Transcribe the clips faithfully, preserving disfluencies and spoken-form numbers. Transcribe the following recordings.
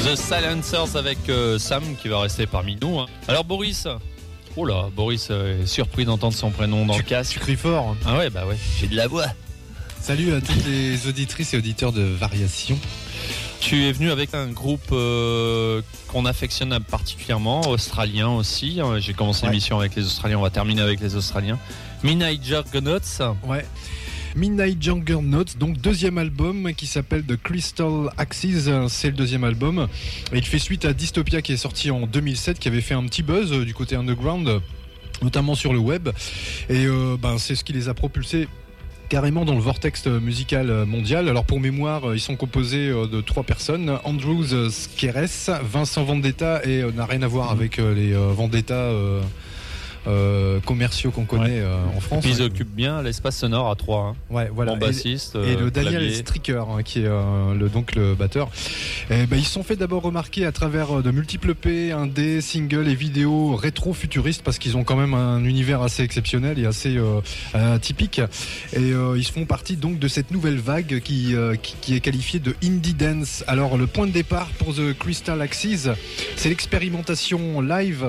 The Silencers avec euh, Sam qui va rester parmi nous. Hein. Alors Boris, oh là, Boris euh, est surpris d'entendre son prénom dans tu, le casque. Tu cries fort. Ah ouais, bah ouais, j'ai de la voix. Salut à toutes les auditrices et auditeurs de Variation. Tu es venu avec un groupe euh, qu'on affectionne particulièrement, australien aussi. J'ai commencé ouais. l'émission avec les Australiens, on va terminer avec les Australiens. Midnight Juggernauts. Ouais. Midnight Juggernauts, donc deuxième album qui s'appelle The Crystal Axis, c'est le deuxième album. Et il fait suite à Dystopia qui est sorti en deux mille sept, qui avait fait un petit buzz du côté underground, notamment sur le web. Et euh, ben, c'est ce qui les a propulsés carrément dans le vortex musical mondial. Alors pour mémoire, ils sont composés de trois personnes. Andrews Skeres, Vincent Vendetta, et n'a rien à voir avec les Vendetta euh, euh, commerciaux qu'on connaît ouais. euh, en France. Et puis ils occupent bien l'espace sonore à trois. Hein. Ouais, voilà. Bon bassiste. Et, et le euh, Daniel clavier. Stricker, hein, qui est euh, le, donc le batteur. Et ben, ils se sont fait d'abord remarquer à travers de multiples E P, indés, singles et vidéos rétro-futuristes, parce qu'ils ont quand même un univers assez exceptionnel et assez euh, atypique. Et euh, ils font partie donc de cette nouvelle vague qui, euh, qui, qui est qualifiée de indie dance. Alors le point de départ pour The Crystal Axis, c'est l'expérimentation live.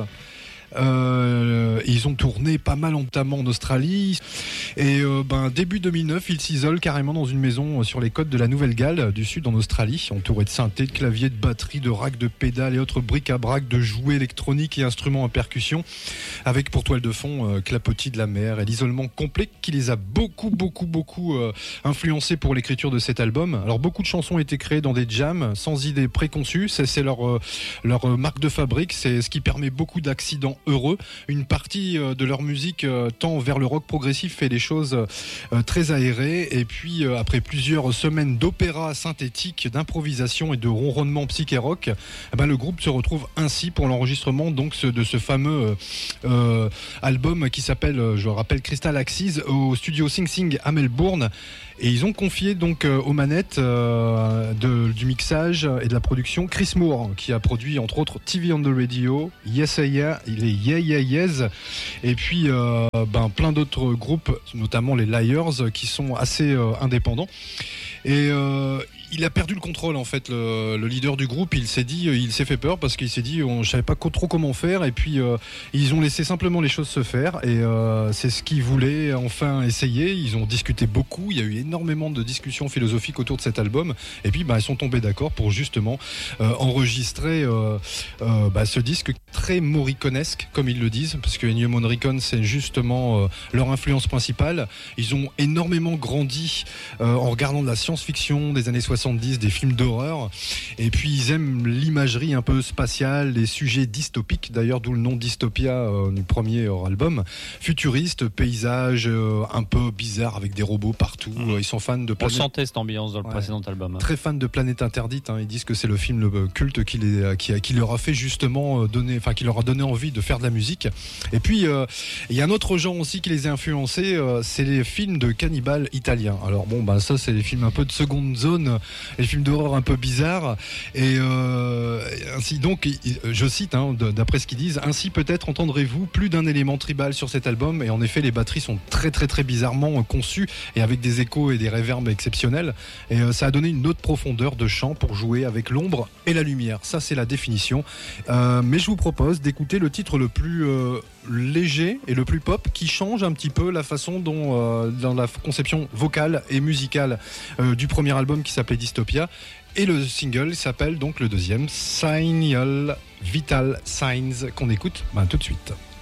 Euh, ils ont tourné pas mal notamment en Australie et euh, ben, début deux mille neuf ils s'isolent carrément dans une maison sur les côtes de la Nouvelle-Galles du Sud en Australie, entourés de synthés, de claviers, de batteries, de racks de pédales et autres bric-à-brac de jouets électroniques et instruments à percussion, avec pour toile de fond euh, clapotis de la mer et l'isolement complet qui les a beaucoup beaucoup beaucoup euh, influencés pour l'écriture de cet album. Alors beaucoup de chansons ont été créées dans des jams sans idées préconçues, c'est, c'est leur, euh, leur marque de fabrique, c'est ce qui permet beaucoup d'accidents heureux. Une partie de leur musique euh, tend vers le rock progressif, fait des choses euh, très aérées, et puis euh, après plusieurs semaines d'opéra synthétique, d'improvisation et de ronronnement psyché rock, eh ben, le groupe se retrouve ainsi pour l'enregistrement donc ce, de ce fameux euh, album qui s'appelle, je rappelle, Crystal Axis, au studio Sing Sing à Melbourne. Et ils ont confié donc euh, aux manettes euh, de, du mixage et de la production Chris Moore, qui a produit entre autres T V on the Radio, Yes I Yeah, les Yeah Yeah Yes, et puis euh, ben, plein d'autres groupes, notamment les Liars, qui sont assez euh, indépendants. Et euh, il a perdu le contrôle en fait, le, le leader du groupe. Il s'est dit, il s'est fait peur parce qu'il s'est dit, on ne savait pas trop comment faire. Et puis euh, ils ont laissé simplement les choses se faire. Et euh, c'est ce qu'ils voulaient enfin essayer. Ils ont discuté beaucoup. Il y a eu énormément de discussions philosophiques autour de cet album. Et puis bah, ils sont tombés d'accord pour justement euh, enregistrer euh, euh, bah, ce disque très Morriconesque, comme ils le disent, parce que Ennio Morricone c'est justement euh, leur influence principale. Ils ont énormément grandi euh, en regardant de la science-fiction des années soixante-dix, des films d'horreur, et puis ils aiment l'imagerie un peu spatiale, les sujets dystopiques, d'ailleurs d'où le nom Dystopia euh, du premier euh, album, futuriste, paysage euh, un peu bizarre avec des robots partout. Mmh. Ils sont fans de Planète... On sentait cette ambiance dans le ouais. précédent album. Hein. Très fans de Planète Interdite, hein. Ils disent que c'est le film le culte qui, les, qui, qui leur a fait justement donner, enfin qui leur a donné envie de faire de la musique. Et puis il euh, y a un autre genre aussi qui les a influencés, euh, c'est les films de cannibales italiens. Alors bon, bah ça c'est les films un peu de seconde zone, les films d'horreur un peu bizarres, et euh, ainsi donc, je cite hein, d'après ce qu'ils disent, ainsi peut-être entendrez-vous plus d'un élément tribal sur cet album. Et en effet les batteries sont très très très bizarrement conçues et avec des échos et des réverbes exceptionnels, et euh, ça a donné une autre profondeur de chant pour jouer avec l'ombre et la lumière. Ça c'est la définition, euh, mais je vous propose d'écouter le titre le plus euh, léger et le plus pop, qui change un petit peu la façon dont euh, dans la conception vocale et musicale euh, du premier album qui s'appelait Dystopia, et le single s'appelle donc le deuxième, Signal Vital Signs, qu'on écoute ben, tout de suite.